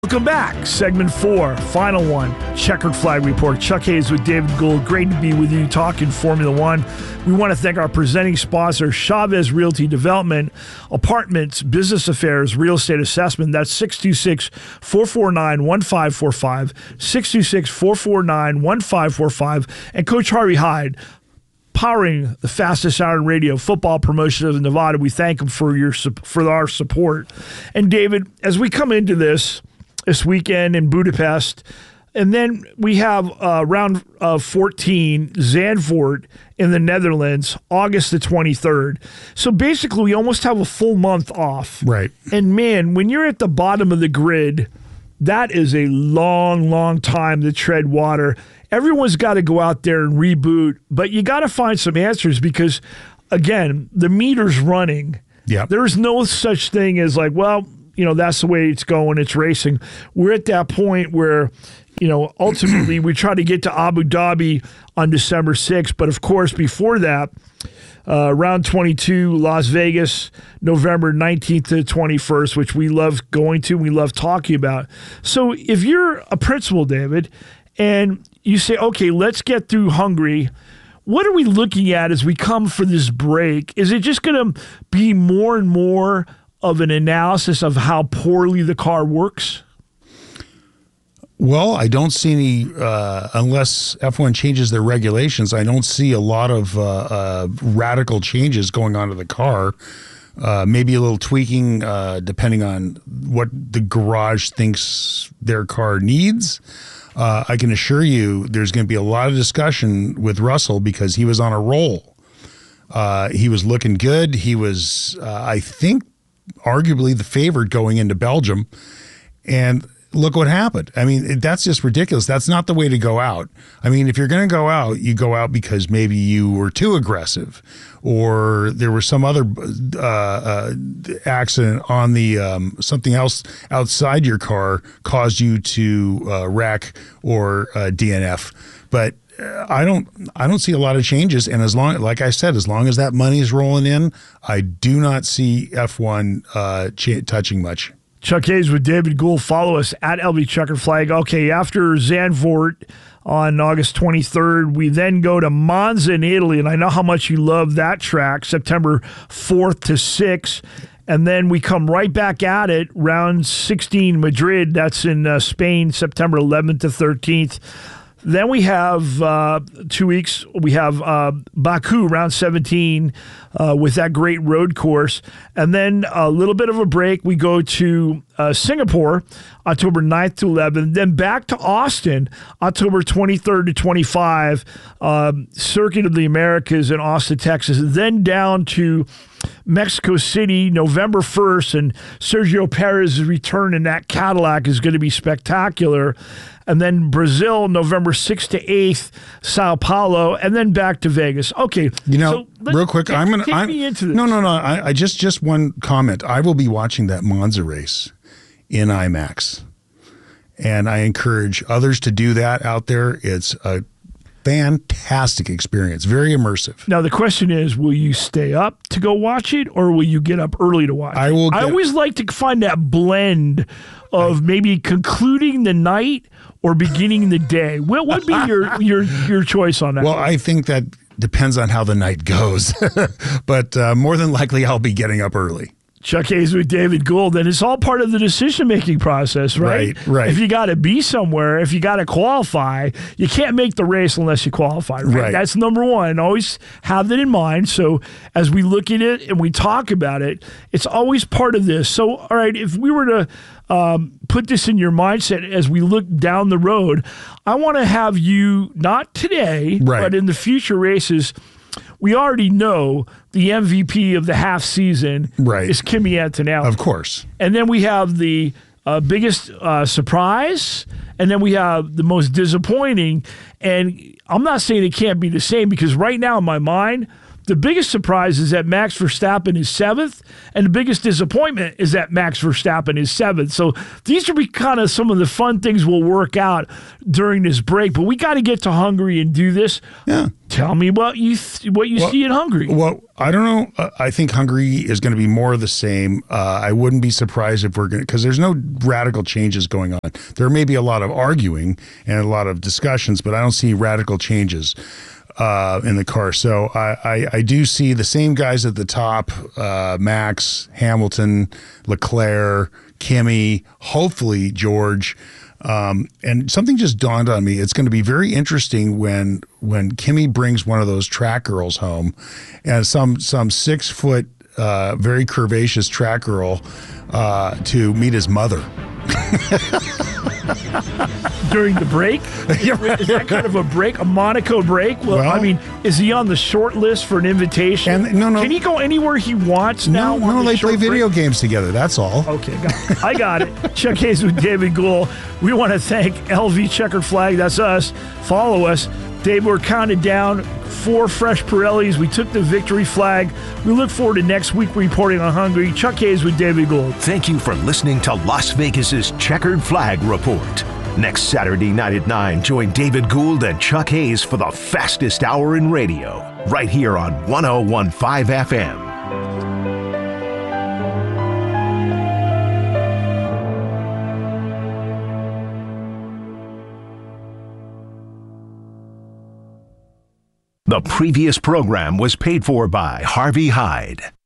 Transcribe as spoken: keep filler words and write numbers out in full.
Welcome back. Segment four, final one, Checkered Flag Report. Chuck Hayes with David Gould. Great to be with you talking Formula One. We want to thank our presenting sponsor, Chavez Realty Development, Apartments, Business Affairs, Real Estate Assessment. That's six two six, four four nine, one five four five, six two six, four four nine, one five four five. And Coach Harvey Hyde, powering the fastest hour in radio football promotion of Nevada. We thank him for your for our support. And David, as we come into this, this weekend in Budapest. And then we have uh, round uh, fourteen, Zandvoort in the Netherlands, August the twenty-third. So basically, we almost have a full month off. Right. And man, when you're at the bottom of the grid, that is a long, long time to tread water. Everyone's got to go out there and reboot, but you got to find some answers because, again, the meter's running. Yeah. There's no such thing as like, well, you know, that's the way it's going. It's racing. We're at that point where, you know, ultimately we try to get to Abu Dhabi on December sixth. But, of course, before that, uh, round twenty-two, Las Vegas, November nineteenth to twenty-first, which we love going to, we love talking about. So if you're a principal, David, and you say, okay, let's get through Hungary, what are we looking at as we come for this break? Is it just going to be more and more of an analysis of how poorly the car works? Well, I don't see any, uh, unless F one changes their regulations, I don't see a lot of uh, uh, radical changes going on to the car. Uh, maybe a little tweaking uh, depending on what the garage thinks their car needs. Uh, I can assure you there's going to be a lot of discussion with Russell because he was on a roll. Uh, he was looking good. He was, uh, I think, arguably the favorite going into Belgium. And look what happened. I mean, that's just ridiculous. That's not the way to go out. I mean, if you're going to go out, you go out because maybe you were too aggressive or there was some other uh, uh, accident on the um, something else outside your car caused you to uh, wreck or uh, D N F. But I don't I don't see a lot of changes. And as long, like I said, as long as that money is rolling in, I do not see F one uh, ch- touching much. Chuck Hayes with David Gould. Follow us at L B Checkered Flag. Okay, after Zandvoort on August twenty-third, we then go to Monza in Italy, and I know how much you love that track, September fourth to sixth. And then we come right back at it, round sixteen, Madrid. That's in uh, Spain, September eleventh to thirteenth. Then we have uh, two weeks, we have uh, Baku, round seventeen, uh, with that great road course. And then a little bit of a break. We go to uh, Singapore, October ninth to eleventh. Then back to Austin, October twenty-third to twenty-five, um, Circuit of the Americas in Austin, Texas. Then down to Mexico City, November first, and Sergio Perez's return in that Cadillac is going to be spectacular. And then Brazil, November sixth to eighth, Sao Paulo, and then back to Vegas. Okay, you know, so real quick, take, I'm gonna take I'm, me into this. No, no, no. I, I just just one comment. I will be watching that Monza race in IMAX, and I encourage others to do that out there. It's a fantastic experience, very immersive. Now the question is, will you stay up to go watch it, or will you get up early to watch I it? will. I always like to find that blend of maybe concluding the night or beginning the day. What would be your your your choice on that? Well, I think that depends on how the night goes, but uh, more than likely I'll be getting up early. Chuck Hayes with David Gould, and it's all part of the decision-making process, right? Right, right. If you got to be somewhere, if you got to qualify, you can't make the race unless you qualify, right? Right. That's number one. Always have that in mind. So as we look at it and we talk about it, it's always part of this. So, all right, if we were to um, put this in your mindset as we look down the road, I want to have you, not today, right, but in the future races, we already know the M V P of the half season right. is Kimi Antonelli. Of course. And then we have the uh, biggest uh, surprise, and then we have the most disappointing. And I'm not saying it can't be the same, because right now in my mind, The biggest surprise is that Max Verstappen is seventh, and the biggest disappointment is that Max Verstappen is seventh. So these will be kind of some of the fun things we'll work out during this break. But we got to get to Hungary and do this. Yeah. Tell me what you th- what you well, see in Hungary. Well, I don't know. Uh, I think Hungary is going to be more of the same. Uh, I wouldn't be surprised if we're going to, because there's no radical changes going on. There may be a lot of arguing and a lot of discussions, but I don't see radical changes uh, in the car. So I, I, I do see the same guys at the top, uh, Max, Hamilton, Leclerc, Kimi, hopefully George. Um, and something just dawned on me. It's going to be very interesting when when Kimi brings one of those track girls home, and some some six foot, uh, very curvaceous track girl uh, to meet his mother. During the break? Is that kind of a break, a Monaco break? Well, well, I mean, is he on the short list for an invitation? And, no, no. Can he go anywhere he wants now? No, no, the they play video break? games together. That's all. Okay, got it. I got it. Chuck Hayes with David Gould. We want to thank L V Checkered Flag. That's us. Follow us. Dave, we're counted down. Four fresh Pirellis. We took the victory flag. We look forward to next week reporting on Hungary. Chuck Hayes with David Gould. Thank you for listening to Las Vegas's Checkered Flag Report. Next Saturday night at nine, join David Gould and Chuck Hayes for the fastest hour in radio, right here on one oh one point five F M. The previous program was paid for by Harvey Hyde.